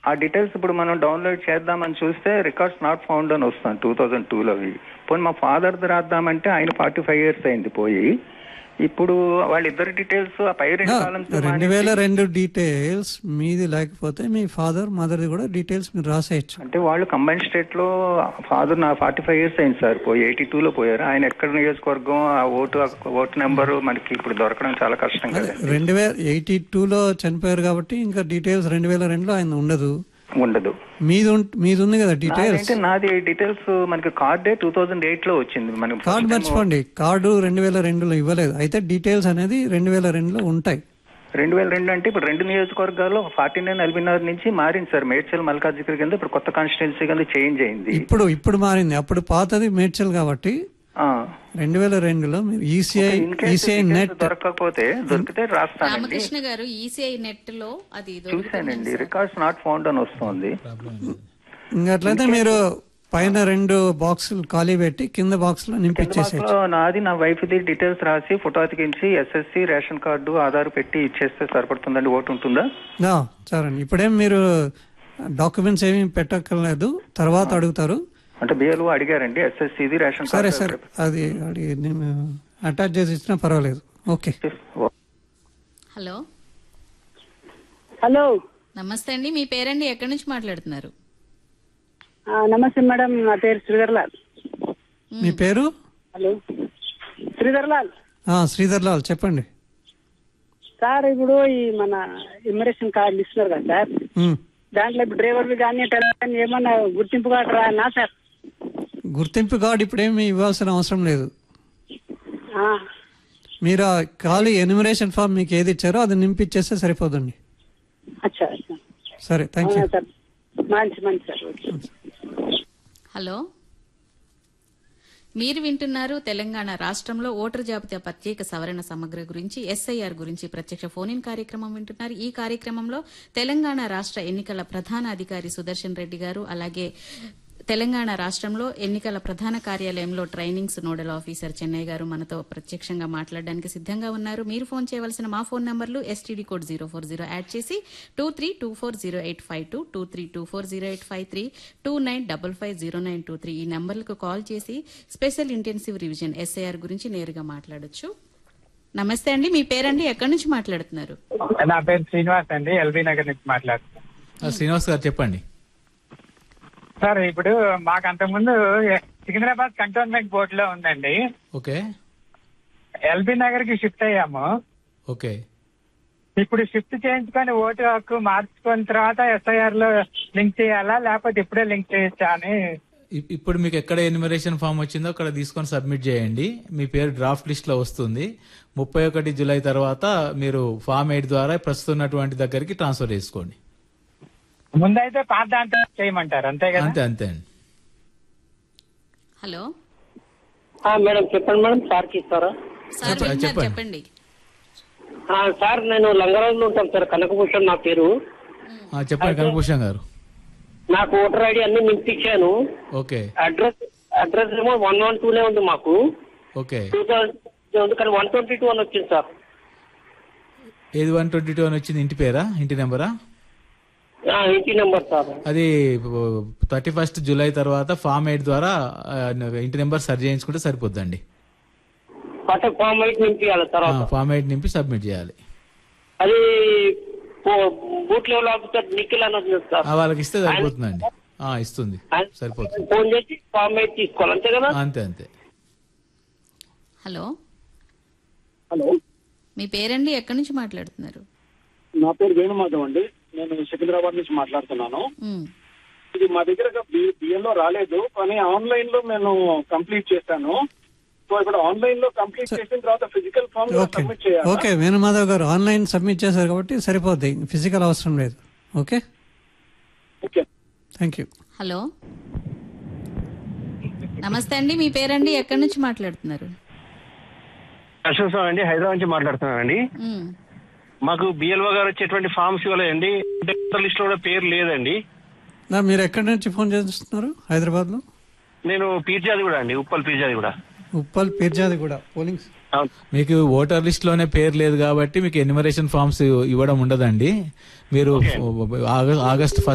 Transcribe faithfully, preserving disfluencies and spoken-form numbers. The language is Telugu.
ఆ డీటెయిల్స్ ఇప్పుడు మనం డౌన్లోడ్ చేద్దామని చూస్తే రికార్డ్స్ నాట్ ఫౌండ్ అని వస్తాను టూ థౌజండ్ టూలో అవి. పోనీ మా ఫాదర్ది రాద్దామంటే ఆయన ఫార్టీ ఫైవ్ ఇయర్స్ అయింది పోయి. ఇప్పుడు వాళ్ళిద్దరు డీటెయిల్స్ ఆ పై రెండు కాలమ్స్ రెండు వేల రెండు డీటెయిల్స్ మీది లేకపోతే మీ ఫాదర్ మదర్ది కూడా డీటెయిల్స్ మీరు రాసేయచ్చు. అంటే వాళ్ళు కంబైన్ స్టేట్ లో ఫాదర్ నా ఫార్టీ ఫైవ్ ఇయర్స్ అయింది సార్ పోయి ఎయిటీ టూ లో పోయారు. ఆయన ఎక్కడ నియోజకవర్గం ఆ ఓటు ఓటు నెంబర్ మనకి ఇప్పుడు దొరకడం చాలా కష్టం కదా. రెండు వేల ఎయిటీ టూలో చనిపోయారు కాబట్టి ఇంకా డీటెయిల్స్ రెండు వేల రెండులో ఆయన ఉండదు ఉండదు మీది మీది ఉంది కదా డీటెయిల్స్. నాది డీటెయిల్స్ మనకి కార్డే టూ థౌజండ్ ఎయిట్ లో వచ్చింది. మనకి కార్డు మర్చిపోండి, కార్డు రెండు వేల రెండులో ఇవ్వలేదు. అయితే డీటెయిల్స్ అనేది రెండు వేల రెండులో ఉంటాయి. రెండు వేల రెండు అంటే ఇప్పుడు రెండు నియోజకవర్గాల్లో ఫార్టీ నైన్ ఎల్బీనగర్ నుంచి మారింది సార్. మేడ్చల్ మల్కాజిగిరి కింద ఇప్పుడు కొత్త కాన్స్టిట్యున్సీ కింద చేంజ్ అయింది. ఇప్పుడు ఇప్పుడు మారింది. అప్పుడు పాతది మేడ్చల్ కాబట్టి రెండు వేల రెండులో మీరు ఈసీఐ ఈసీఐ నెట్ దొరకకపోతే దొరికితే రాస్తానండి. రామకృష్ణ గారు ఈసీఐ నెట్ లో అది చూసానండి రికార్డ్స్ నాట్ ఫౌండ్ అని వస్తుంది. ఇంకా అట్లయితే మీరు పైన రెండు బాక్సులు ఖాళీ పెట్టి కింద బాక్స్ లో నింపించేసేయచ్చు. నాది నా వైఫ్ ది డీటెయిల్స్ రాసి ఫోటో అతికించి ఎస్ఎస్సి రేషన్ కార్డు ఆధార్ పెట్టి ఇచ్చేస్తే సరిపడుతుందండి. ఓటు ఉంటుందా? సరే, ఇప్పుడేం మీరు డాక్యుమెంట్స్ ఏమి పెట్టక్కర్లేదు, తర్వాత అడుగుతారు. అంటే బిఎల్ఓ అడిగారండి ఎస్ఎస్సి రేషన్ కార్డు. సరే సరే, అది అడిగి నేను అటాచ్ చేసి ఇచ్చినా పర్వాలేదు. ఓకే. హలో హలో నమస్తే అండి, మీ పేరండి, ఎక్కడి నుంచి మాట్లాడుతున్నారు? నమస్తే మేడం, నా పేరు శ్రీధర్ లాల్. మీ పేరు? హలో శ్రీధర్ లాల్. శ్రీధర్ లాల్ చెప్పండి సార్. ఇప్పుడు ఈ మన ఇమ్మరేషన్ కార్డులు ఇస్తున్నారు కదా సార్, దాంట్లో ఇప్పుడు డ్రైవర్లు కానీ టెలిఫోన్ ఏమన్నా గుర్తింపు కార్డు రానా సార్? గుర్తింపు కార్డు ఇప్పుడేమి ఇవ్వాల్సిన అవసరం లేదు. మీరు ఖాళీ ఎన్యూమరేషన్ ఫామ్ మీకు ఏది ఇచ్చారో అది నింపిచ్చేస్తే సరిపోదండి. సరే, థ్యాంక్ యూ. మంచి మంచి సార్. హలో, మీరు వింటున్నారు తెలంగాణ రాష్ట్రంలో ఓటర్ జాబితా ప్రత్యేక సవరణ సమగ్ర గురించి ఎస్ఐఆర్ గురించి ప్రత్యక్ష ఫోన్ ఇన్ కార్యక్రమం వింటున్నారు. ఈ కార్యక్రమంలో తెలంగాణ రాష్ట్ర ఎన్నికల ప్రధాన అధికారి సుదర్శన్ రెడ్డి గారు, అలాగే తెలంగాణ రాష్ట్రంలో ఎన్నికల ప్రధాన కార్యాలయంలో ట్రైనింగ్స్ నోడల్ ఆఫీసర్ చెన్నై గారు మనతో ప్రత్యక్షంగా మాట్లాడడానికి సిద్దంగా ఉన్నారు. మీరు ఫోన్ చేయవలసిన మా ఫోన్ నంబర్లు STD code zero four zero add చేసి two three two four zero eight five two two three two four zero eight five three two nine double five zero nine two three ఈ నంబర్లకు కాల్ చేసి స్పెషల్ ఇంటెన్సివ్ రివిజన్ ఎస్ఐఆర్ గురించి నేరుగా మాట్లాడొచ్చు. నమస్తే అండి, మీ పేరండి, ఎక్కడి నుంచి మాట్లాడుతున్నారు? నా పేరు శ్రీనివాస్ అండి, ఎల్బీ నగర్ నుంచి మాట్లాడుతున్నాను. శ్రీనివాస్ గారు చెప్పండి సార్. ఇప్పుడు మాకు అంతకుముందు సికింద్రాబాద్ కంటోన్మెంట్ బోర్డు లో ఉందండి. ఓకే. ఎల్బీ నగర్ కి షిఫ్ట్ అయ్యాము. ఓకే. ఇప్పుడు షిఫ్ట్ చేయించుకొని ఓటు హక్కు మార్చుకున్న తర్వాత ఎస్ఐఆర్ లో లింక్ చేయాలా, లేకపోతే ఇప్పుడే లింక్ చేయొచ్చా అని? ఇప్పుడు మీకు ఎక్కడ ఎన్యూమరేషన్ ఫామ్ వచ్చిందో అక్కడ తీసుకొని సబ్మిట్ చేయండి. మీ పేరు డ్రాఫ్ట్ లిస్ట్ లో వస్తుంది. ముప్పై ఒకటి జూలై తర్వాత మీరు ఫామ్ ఎయిట్ ద్వారా ప్రస్తుతం ఉన్నటువంటి దగ్గరికి ట్రాన్స్ఫర్ చేసుకోండి. ముందైతే పాత దాంట్లో చేయమంటారు, అంతే కదా? అంతే అంతే అండి. హలో మేడం చెప్పండి మేడం. సార్ ఇస్తారా? చెప్పండి సార్. నేను లంగరాజులో ఉంటాను సార్, కనకభూషణ్ నా పేరు. చెప్పండి కనకభూషణ్ గారు. నాకు ఓటర్ ఐడి అన్ని నింపించాను. ఓకే. అడ్రస్ అడ్రస్ ఏమో వన్ వన్ టూ లే ఉంది మాకు. ఓకే. టూ థౌసండ్ కానీ వన్ ట్వంటీ టూ అని వచ్చింది సార్. ఏది వన్ ట్వంటీ టూ అని వచ్చింది? ఇంటి పేరా, ఇంటి నెంబరా? ఇంటి నెంబర్ సార్. అది థర్టీ ఫస్ట్ జూలై తర్వాత ఫామ్ ఎయిట్ ద్వారా ఇంటి నెంబర్ సరి చేయించుకుంటే సరిపోద్దండి. ఫామ్ ఎయిట్ నింపించాలి తర్వాత. ఫామ్ ఎయిట్ నింపి సబ్మిట్ చేయాలి. అది బూత్ లెవెల్ ఆఫీసర్ నిఖిల్ అని వచ్చింది సార్, వాళ్ళకి ఇస్తే సరిపోతుందండి. ఇస్తుంది, సరిపోతుంది. ఫోన్ చేసి ఫామ్ ఎయిట్ తీసుకోవాలి, అంతే కదా? అంతే అంతే. హలో హలో మీ పేరండి, ఎక్కడి నుంచి మాట్లాడుతున్నారు? నా పేరు వేణుమాధవ్ అండి, నేను సికింద్రాబాద్ నుంచి మాట్లాడుతున్నాను. ఇది మా దగ్గర బిఎల్లో రాలేదు, కానీ ఆన్లైన్ లో నేను కంప్లీట్ చేశాను. సో ఇక్కడ ఆన్లైన్ లో కంప్లీట్ చేసిన తర్వాత ఫిజికల్ ఫామ్ సబ్మిట్ చేయాలి. ఓకే వేణుమాధవ్ గారు, ఆన్లైన్ సబ్మిట్ చేశారు కాబట్టి సరిపోద్ది, ఫిజికల్ అవసరం లేదు. Okay okay, thank you. Hello నమస్తే అండి, మీ పేరండి, ఎక్కడి నుంచి మాట్లాడుతున్నారు? అశోక్ సార్ అండి, హైదరాబాద్ నుంచి మాట్లాడుతున్నానండి. మాకు బిఎల్ఓ గారు వచ్చేటువంటి ఫామ్స్ ఇవ్వలేదండి, లిస్ట్ లో కూడా పేరు లేదండి. మీరు ఎక్కడి నుంచి ఫోన్ చేస్తున్నారు? హైదరాబాద్ లో. నేను పీర్జాది కూడా అండి, ఉప్పల్ పీర్జాది కూడా. ఉప్పల్ పీర్జాది కూడా పోలింగ్. మీకు ఓటర్ లిస్ట్ లోనే పేరు లేదు కాబట్టి మీకు ఎన్యూమరేషన్ ఫామ్స్ ఇవ్వడం ఉండదండి. మీరు ఆగస్ట్